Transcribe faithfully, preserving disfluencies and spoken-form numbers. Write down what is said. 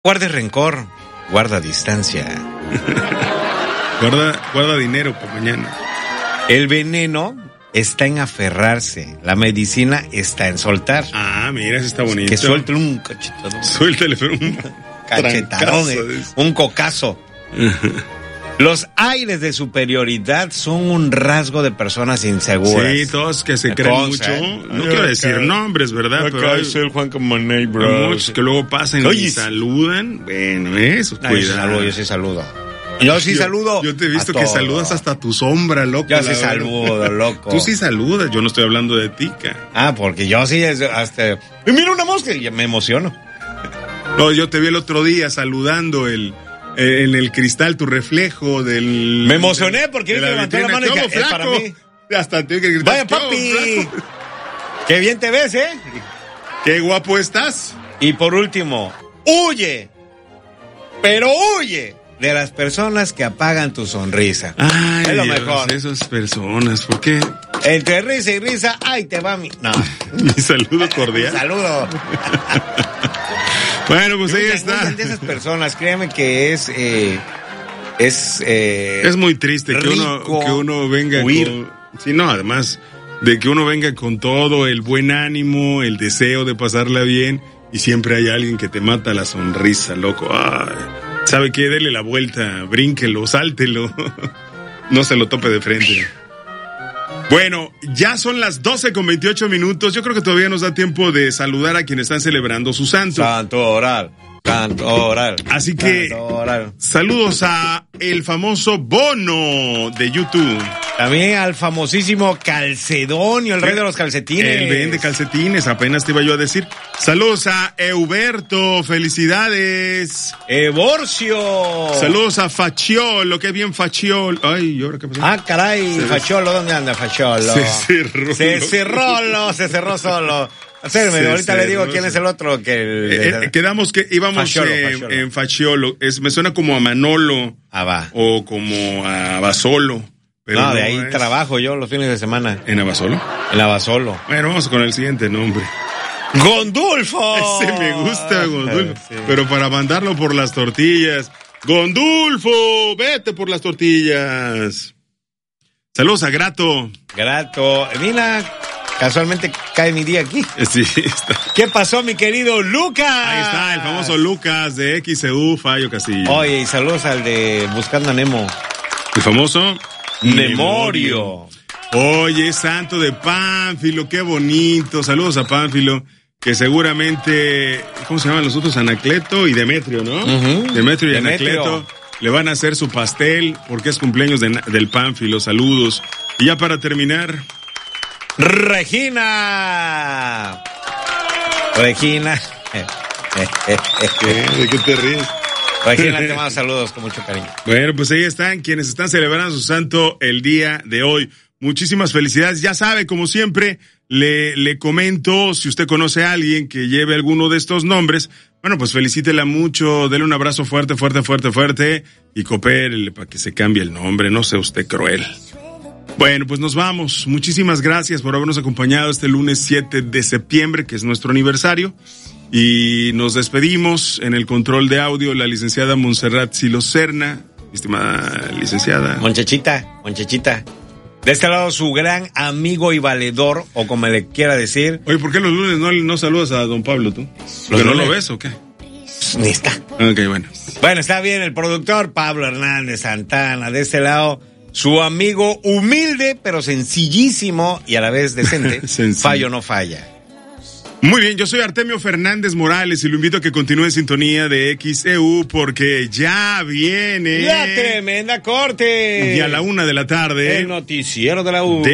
Guarda rencor, guarda distancia. guarda, guarda dinero para mañana. El veneno está en aferrarse, la medicina está en soltar. Ah, mira, eso está bonito. Que suelte un cachetadón. Suéltale, pero un cachetadón, eh, un cocazo. Los aires de superioridad son un rasgo de personas inseguras. Sí, todos que se creen cosa, mucho. ¿eh? No Ay, quiero acá, decir nombres, ¿verdad? Pero hay el Juan Camaney, bro. Muchos que luego pasan Oye, y saludan. Bueno, eso, cuidado. Yo saludo, yo sí saludo. Yo sí yo, saludo. Yo te he visto que todo. Saludas hasta tu sombra, loco. Yo sí saludo, loco. Tú sí saludas, yo no estoy hablando de ti, cara. Ah, porque yo sí, hasta... Y mira una mosca y me emociono. No, yo te vi el otro día saludando el... en el cristal tu reflejo del... Me emocioné porque vi que levantó la mano y dije, es para mí. Hasta tengo que gritar. Vaya, papi. Qué bien te ves, ¿eh? Qué guapo estás. Y por último, huye. Pero huye de las personas que apagan tu sonrisa. Ay, es lo Dios, mejor. Esas personas, ¿por qué? Entre risa y risa, ay, te va mi... No. Mi saludo cordial. Mi saludo. Bueno, pues ahí muchas, está. Muchas de esas personas, créeme que es... Eh, es eh, es muy triste que uno, que uno venga huir. con... Sí, no, además de que uno venga con todo el buen ánimo, el deseo de pasarla bien, y siempre hay alguien que te mata la sonrisa, loco. Ay, ¿sabe qué? Dele la vuelta, brínquelo, sáltelo. No se lo tope de frente. Bueno, ya son las doce con veintiocho minutos. Yo creo que todavía nos da tiempo de saludar a quienes están celebrando su santo. Santo oral, santo oral. Así que, oral. Saludos a el famoso Bono de YouTube. También al famosísimo Calcedonio, el rey de los calcetines. El vende calcetines, apenas te iba yo a decir. Saludos a Euberto, felicidades. Evorcio. Saludos a Fachiolo, qué bien Fachiolo. Ay, ¿y ahora qué pasó? Ah, caray, se Fachiolo, ¿dónde anda Fachiolo? Se cerró. Se cerró, se cerró solo. Acérme, se ahorita cerró, le digo quién se... es el otro que... El... Eh, eh, quedamos que íbamos Fachiolo, eh, Fachiolo. en Fachiolo. Es, me suena como a Manolo. Ah, va. O como a Basolo. Pero no, no, de ahí es... trabajo yo los fines de semana. ¿En Abasolo? En Abasolo. Bueno, vamos con el siguiente nombre. ¡Gondulfo! Ese me gusta, Gondulfo. Sí. Pero para mandarlo por las tortillas. ¡Gondulfo! ¡Vete por las tortillas! Saludos a Grato. Grato. Mira, casualmente cae mi día aquí. Sí, está. ¿Qué pasó, mi querido Lucas? Ahí está, el famoso Lucas de X C U, Fallo Castillo. Oye, y saludos al de Buscando a Nemo. El famoso... Memorio. Oye, santo de Pánfilo, qué bonito. Saludos a Pánfilo, que seguramente, ¿cómo se llaman los otros? Anacleto y Demetrio, ¿no? Uh-huh. Demetrio y Demetrio. Anacleto le van a hacer su pastel porque es cumpleaños de, del Pánfilo. Saludos. Y ya para terminar, Regina. Regina. ¿De qué te ríes? Regina, te mando saludos con mucho cariño. Bueno, pues ahí están quienes están celebrando su santo el día de hoy. Muchísimas felicidades. Ya sabe, como siempre, le, le comento, si usted conoce a alguien que lleve alguno de estos nombres, bueno, pues felicítela mucho, dele un abrazo fuerte, fuerte, fuerte, fuerte y coopérele para que se cambie el nombre, no sea usted cruel. Bueno, pues nos vamos. Muchísimas gracias por habernos acompañado este lunes siete de septiembre, que es nuestro aniversario. Y nos despedimos en el control de audio, la licenciada Montserrat Silo Serna, estimada licenciada. Monchechita, Monchechita. De este lado, su gran amigo y valedor, o como le quiera decir. Oye, ¿por qué los lunes no, no saludas a don Pablo tú? ¿Pero no lo ves o qué? Ni está. Ok, bueno. Bueno, está bien, el productor Pablo Hernández Santana. De este lado, su amigo humilde, pero sencillísimo y a la vez decente. Fallo no falla. Muy bien, yo soy Artemio Fernández Morales y lo invito a que continúe en sintonía de X E U porque ya viene... ¡La tremenda corte! Y a la una de la tarde... El noticiero de la U. De